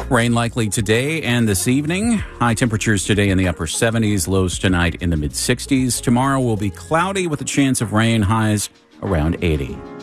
Rain likely today and this evening. High temperatures today in the upper 70s, lows tonight in the mid 60s. Tomorrow will be cloudy with a chance of rain, highs around 80.